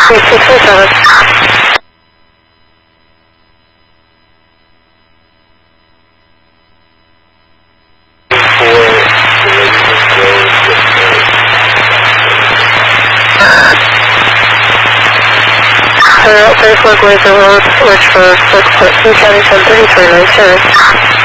3607. Route 34 Glazer Road, Richford, County 1033, 97.